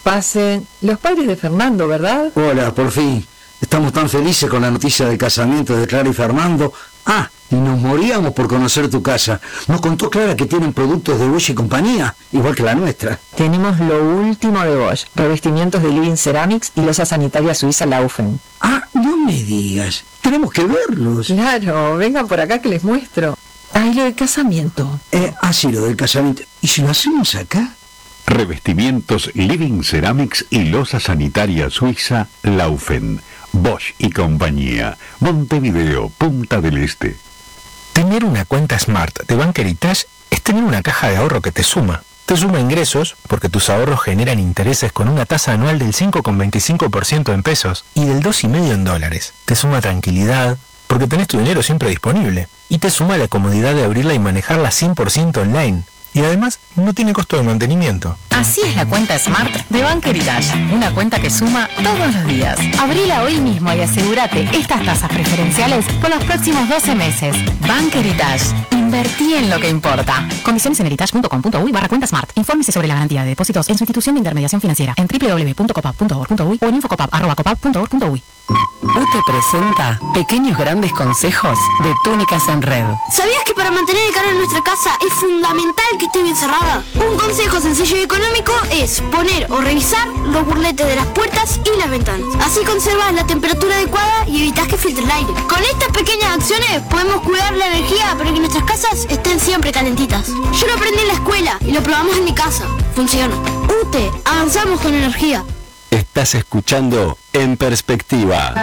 Pasen. Los padres de Fernando, ¿verdad? Hola, por fin. Estamos tan felices con la noticia del casamiento de Clara y Fernando. Y nos moríamos por conocer tu casa. Nos contó Clara que tienen productos de Bosch y compañía, igual que la nuestra. Tenemos lo último de Bosch, revestimientos de Living Ceramics y losa sanitaria suiza Laufen. No me digas. Tenemos que verlos. Claro, vengan por acá que les muestro. Lo del casamiento. Sí, lo del casamiento. ¿Y si lo hacemos acá? Revestimientos Living Ceramics y losa sanitaria suiza Laufen. Bosch y compañía. Montevideo, Punta del Este. Tener una cuenta Smart de Bank Heritage es tener una caja de ahorro que te suma. Te suma ingresos porque tus ahorros generan intereses con una tasa anual del 5,25% en pesos y del 2,5% en dólares. Te suma tranquilidad porque tenés tu dinero siempre disponible. Y te suma la comodidad de abrirla y manejarla 100% online. Y además no tiene costo de mantenimiento. Así es la cuenta Smart de Bank Heritage, una cuenta que suma todos los días. Abrila hoy mismo y asegúrate estas tasas preferenciales por los próximos 12 meses. Bank Heritage, invertí en lo que importa. Condiciones en heritage.com.uy/cuenta Smart. Infórmese sobre la garantía de depósitos en su institución de intermediación financiera en www.copap.org.uy o en infocopap@copap.org.uy. UTE presenta Pequeños Grandes Consejos de Túnicas en Red. ¿Sabías que para mantener el calor en nuestra casa es fundamental que esté bien cerrada? Un consejo sencillo y económico es poner o revisar los burletes de las puertas y las ventanas. Así conservas la temperatura adecuada y evitas que filtre el aire. Con estas pequeñas acciones podemos cuidar la energía para que nuestras casas estén siempre calentitas. Yo lo aprendí en la escuela y lo probamos en mi casa. Funciona. UTE, avanzamos con energía. Estás escuchando En Perspectiva.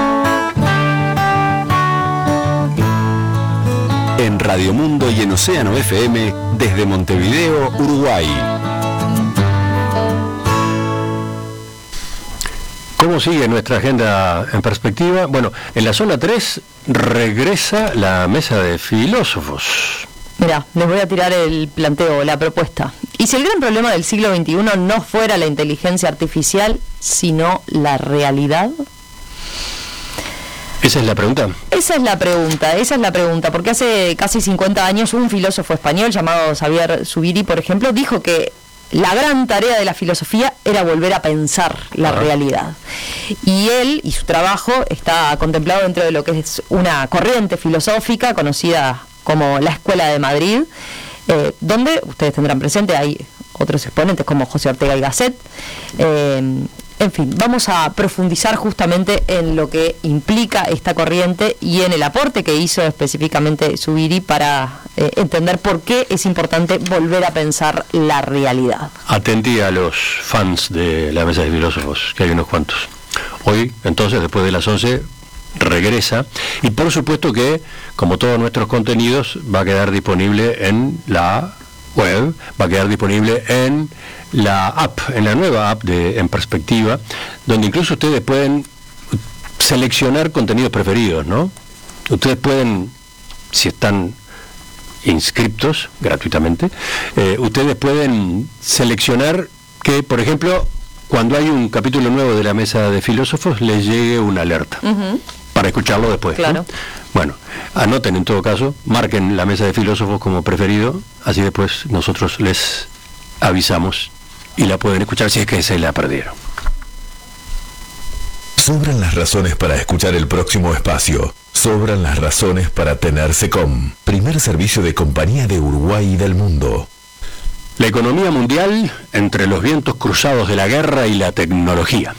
En Radio Mundo y en Océano FM desde Montevideo, Uruguay. ¿Cómo sigue nuestra agenda en perspectiva? Bueno, en la zona 3 regresa la mesa de filósofos. Mirá, les voy a tirar el planteo, la propuesta. ¿Y si el gran problema del siglo XXI no fuera la inteligencia artificial, sino la realidad? ¿Esa es la pregunta? Esa es la pregunta, porque hace casi 50 años un filósofo español llamado Xavier Zubiri, por ejemplo, dijo que la gran tarea de la filosofía era volver a pensar la realidad. Y él y su trabajo está contemplado dentro de lo que es una corriente filosófica conocida como la Escuela de Madrid, donde ustedes tendrán presente, hay otros exponentes como José Ortega y Gasset. En fin, vamos a profundizar justamente en lo que implica esta corriente y en el aporte que hizo específicamente Zubiri para entender por qué es importante volver a pensar la realidad. Atendí a los fans de la mesa de filósofos, que hay unos cuantos. Hoy, entonces, después de las 11, regresa, y por supuesto que, como todos nuestros contenidos, va a quedar disponible en la web, va a quedar disponible en la app, en la nueva app de En Perspectiva, donde incluso ustedes pueden seleccionar contenidos preferidos, ¿no? Ustedes pueden, si están inscriptos gratuitamente, ustedes pueden seleccionar que, por ejemplo, cuando hay un capítulo nuevo de la mesa de filósofos, les llegue una alerta para escucharlo después. Claro. ¿No? Bueno, anoten en todo caso, marquen la mesa de filósofos como preferido, así después nosotros les avisamos y la pueden escuchar si es que se la perdieron. Sobran las razones para escuchar el próximo espacio. Sobran las razones para tener SECOM, primer servicio de compañía de Uruguay y del mundo. La economía mundial entre los vientos cruzados de la guerra y la tecnología.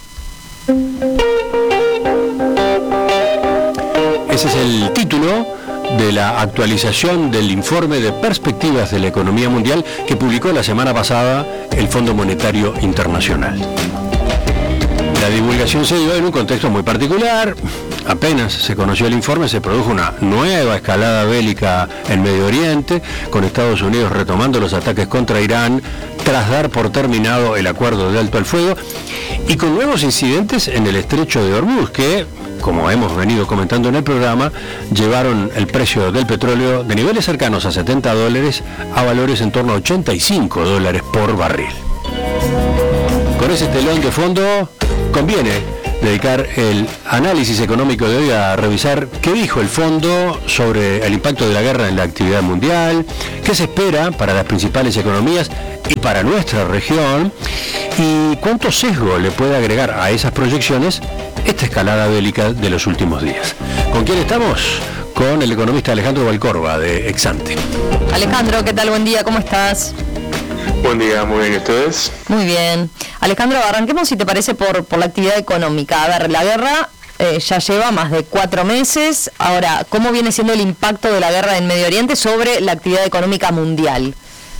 Ese es el título de la actualización del informe de perspectivas de la economía mundial que publicó la semana pasada el Fondo Monetario Internacional. La divulgación se dio en un contexto muy particular. Apenas se conoció el informe, se produjo una nueva escalada bélica en Medio Oriente, con Estados Unidos retomando los ataques contra Irán tras dar por terminado el acuerdo de alto al fuego, y con nuevos incidentes en el estrecho de Hormuz que, como hemos venido comentando en el programa, llevaron el precio del petróleo de niveles cercanos a $70 a valores en torno a $85 por barril. Con ese telón de fondo, conviene dedicar el análisis económico de hoy a revisar qué dijo el fondo sobre el impacto de la guerra en la actividad mundial, qué se espera para las principales economías y para nuestra región, ¿Y cuánto sesgo le puede agregar a esas proyecciones esta escalada bélica de los últimos días? ¿Con quién estamos? Con el economista Alejandro Valcorba de Exante. Alejandro, ¿qué tal? Buen día, ¿cómo estás? Buen día, muy bien, ¿y ustedes? Muy bien. Alejandro, arranquemos, si te parece, por la actividad económica. A ver, la guerra ya lleva más de 4 meses. Ahora, ¿cómo viene siendo el impacto de la guerra en Medio Oriente sobre la actividad económica mundial?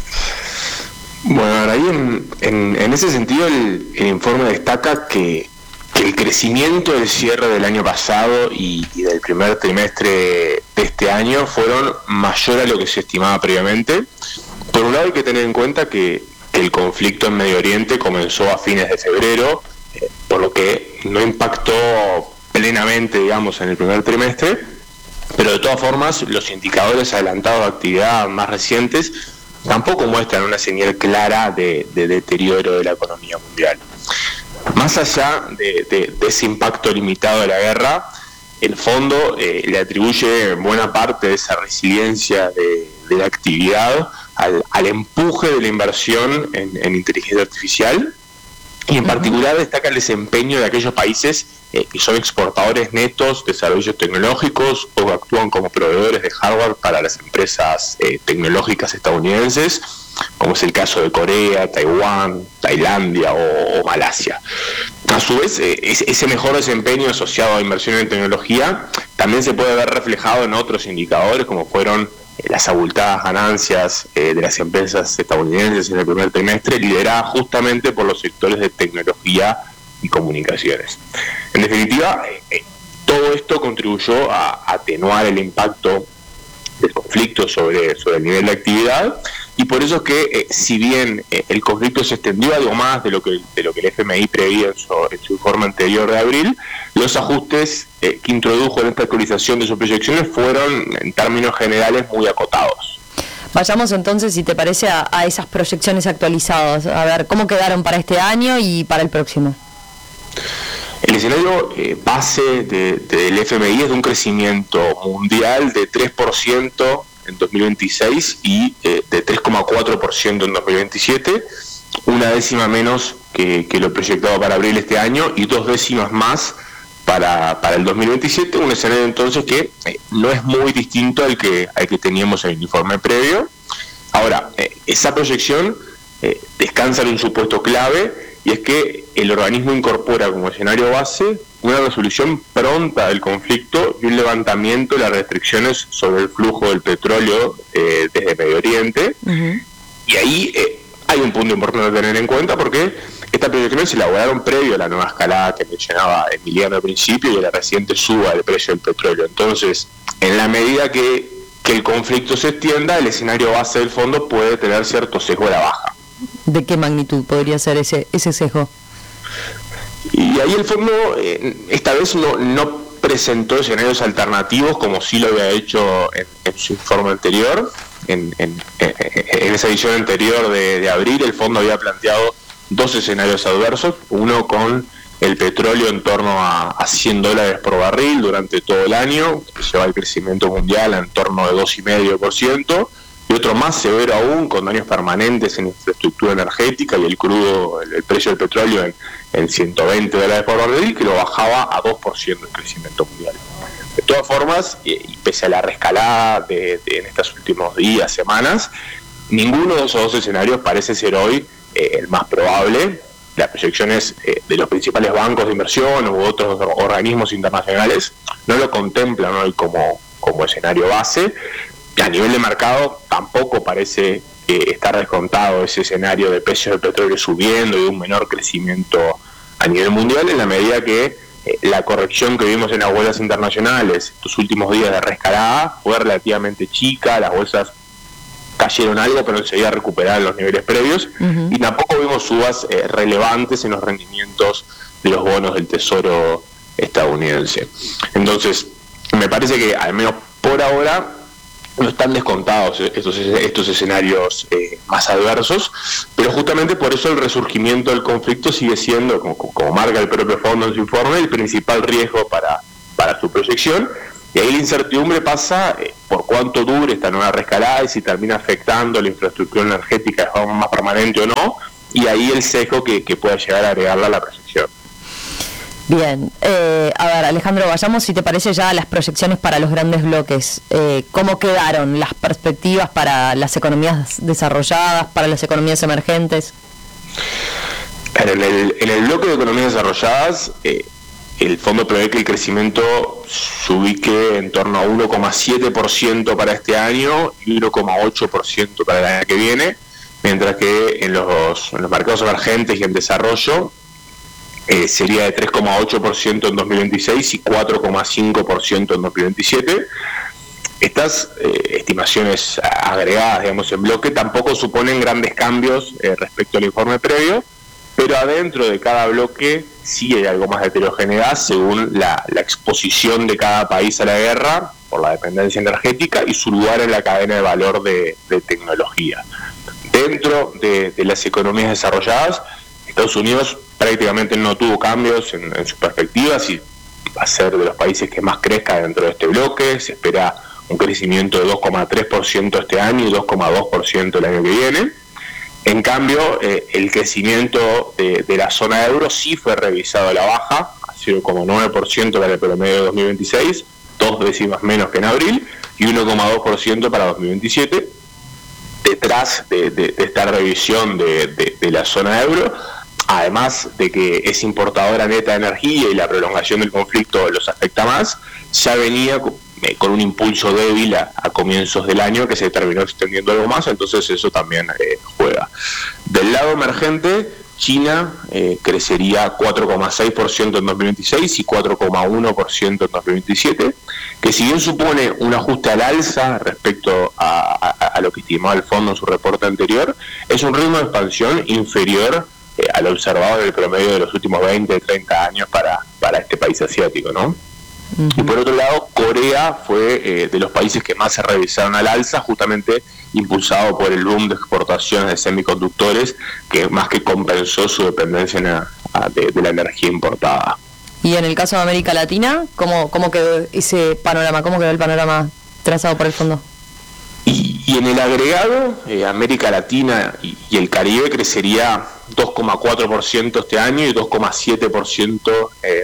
Bueno, ahora ahí en ese sentido el informe destaca que el crecimiento del cierre del año pasado y del primer trimestre de este año fueron mayor a lo que se estimaba previamente. Por un lado hay que tener en cuenta que el conflicto en Medio Oriente comenzó a fines de febrero, por lo que no impactó plenamente, digamos, en el primer trimestre, pero de todas formas los indicadores adelantados de actividad más recientes tampoco muestran una señal clara de deterioro de la economía mundial. Más allá de ese impacto limitado de la guerra, el fondo le atribuye buena parte de esa resiliencia de la actividad al empuje de la inversión en inteligencia artificial, y en particular destaca el desempeño de aquellos países que son exportadores netos de servicios tecnológicos o que actúan como proveedores de hardware para las empresas tecnológicas estadounidenses, como es el caso de Corea, Taiwán, Tailandia o Malasia. A su vez, ese mejor desempeño asociado a inversión en tecnología también se puede ver reflejado en otros indicadores, como fueron las abultadas ganancias de las empresas estadounidenses en el primer trimestre, lideradas justamente por los sectores de tecnología y comunicaciones. En definitiva, todo esto contribuyó a atenuar el impacto del conflicto sobre el nivel de actividad, y por eso es que si bien el conflicto se extendió algo más de lo que el FMI preveía en su informe anterior de abril, los ajustes que introdujo en esta actualización de sus proyecciones fueron en términos generales muy acotados. Vayamos entonces, si te parece, a esas proyecciones actualizadas. A ver, ¿cómo quedaron para este año y para el próximo? El escenario base del FMI es de un crecimiento mundial de 3% en 2026 y de 3,4% en 2027, una décima menos que lo proyectado para abril este año y 2 décimas más para el 2027, un escenario entonces que no es muy distinto al que teníamos en el informe previo. Ahora, esa proyección descansa en un supuesto clave, y es que el organismo incorpora como escenario base una resolución pronta del conflicto y un levantamiento de las restricciones sobre el flujo del petróleo desde Medio Oriente. Y ahí hay un punto importante a tener en cuenta, porque estas proyecciones se elaboraron previo a la nueva escalada que mencionaba Emiliano al principio y a la reciente suba del precio del petróleo. Entonces, en la medida que el conflicto se extienda, el escenario base del fondo puede tener cierto sesgo a la baja. ¿De qué magnitud podría ser ese sesgo? Y ahí el fondo esta vez no presentó escenarios alternativos como sí lo había hecho en su informe anterior. En esa edición anterior de abril, el fondo había planteado 2 escenarios adversos, uno con el petróleo en torno a $100 por barril durante todo el año, que lleva el crecimiento mundial en torno de 2,5%, y otro más severo aún, con daños permanentes en infraestructura energética y el crudo, el precio del petróleo en $120 por barril, que lo bajaba a 2% del crecimiento mundial. De todas formas, y pese a la reescalada en estos últimos días, semanas, ninguno de esos 2 escenarios parece ser hoy el más probable. Las proyecciones de los principales bancos de inversión u otros organismos internacionales no lo contemplan hoy como escenario base. A nivel de mercado tampoco parece estar descontado ese escenario de precios del petróleo subiendo y de un menor crecimiento a nivel mundial, en la medida que la corrección que vimos en las bolsas internacionales estos últimos días de reescalada fue relativamente chica. Las bolsas cayeron algo, pero enseguida recuperaron los niveles previos, y tampoco vimos subas relevantes en los rendimientos de los bonos del Tesoro estadounidense. Entonces, me parece que al menos por ahora no están descontados estos escenarios más adversos, pero justamente por eso el resurgimiento del conflicto sigue siendo, como marca el propio fondo en su informe, el principal riesgo para su proyección. Y ahí la incertidumbre pasa por cuánto dure esta nueva reescalada y si termina afectando la infraestructura energética de forma más permanente o no, y ahí el sesgo que pueda llegar a agregarla a la proyección. Bien, a ver, Alejandro, vayamos, si te parece, ya a las proyecciones para los grandes bloques. ¿Cómo quedaron las perspectivas para las economías desarrolladas, para las economías emergentes? En el bloque de economías desarrolladas, el fondo prevé que el crecimiento se ubique en torno a 1,7% para este año y 1,8% para el año que viene, mientras que en los mercados emergentes y en desarrollo sería de 3,8% en 2026 y 4,5% en 2027. Estas estimaciones agregadas, digamos, en bloque tampoco suponen grandes cambios respecto al informe previo, pero adentro de cada bloque sí hay algo más de heterogeneidad según la exposición de cada país a la guerra por la dependencia energética y su lugar en la cadena de valor de tecnología. Dentro de las economías desarrolladas, Estados Unidos prácticamente no tuvo cambios en sus perspectivas y va a ser de los países que más crezca dentro de este bloque. Se espera un crecimiento de 2,3% este año y 2,2% el año que viene. En cambio, el crecimiento de la zona euro sí fue revisado a la baja, a 0,9% para el promedio de 2026, 2 décimas menos que en abril, y 1,2% para 2027. Detrás de esta revisión de la zona euro, además de que es importadora neta de energía y la prolongación del conflicto los afecta más, ya venía con un impulso débil a comienzos del año que se terminó extendiendo algo más, entonces eso también juega. Del lado emergente, China crecería 4,6% en 2026 y 4,1% en 2027, que si bien supone un ajuste al alza respecto a lo que estimaba el fondo en su reporte anterior, es un ritmo de expansión inferior al observado en el promedio de los últimos 20-30 años para este país asiático, ¿no? Uh-huh. Y por otro lado, Corea fue de los países que más se revisaron al alza, justamente impulsado por el boom de exportaciones de semiconductores, que más que compensó su dependencia de la energía importada. Y en el caso de América Latina, ¿cómo quedó ese panorama? ¿Cómo quedó el panorama trazado por el fondo? Y en el agregado, América Latina y el Caribe crecería 2,4% este año y 2,7% en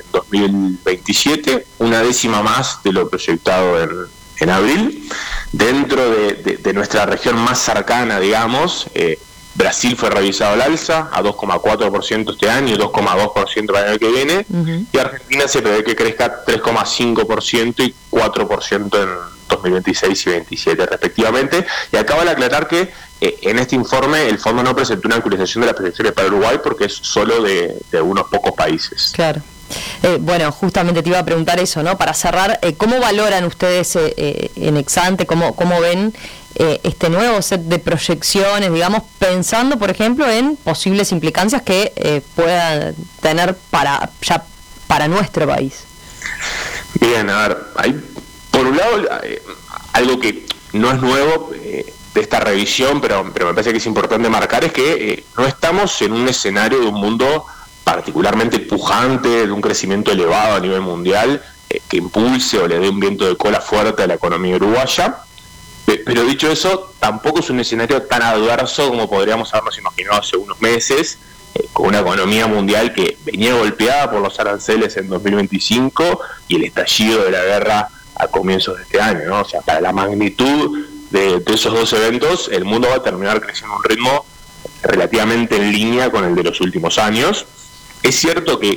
2027, una décima más de lo proyectado en abril. Dentro de nuestra región más cercana, digamos, Brasil fue revisado al alza a 2,4% este año y 2,2% para el año que viene, uh-huh. Y Argentina se prevé que crezca 3,5% y 4% en 2026 y 2027 respectivamente. Y acaba de aclarar que en este informe el fondo no presentó una actualización de las proyecciones para Uruguay porque es solo de unos pocos países. Claro. Bueno, justamente te iba a preguntar eso, ¿no? Para cerrar, ¿cómo valoran ustedes en ex-ante, cómo ven este nuevo set de proyecciones, digamos, pensando, por ejemplo, en posibles implicancias que puedan tener para nuestro país? Bien, a ver, hay por un lado algo que no es nuevo de esta revisión, pero me parece que es importante marcar, es que no estamos en un escenario de un mundo particularmente pujante, de un crecimiento elevado a nivel mundial, que impulse o le dé un viento de cola fuerte a la economía uruguaya. Pero dicho eso, tampoco es un escenario tan adverso como podríamos habernos imaginado hace unos meses, con una economía mundial que venía golpeada por los aranceles en 2025 y el estallido de la guerra a comienzos de este año, ¿no? O sea, para la magnitud de esos dos eventos, el mundo va a terminar creciendo a un ritmo relativamente en línea con el de los últimos años. Es cierto que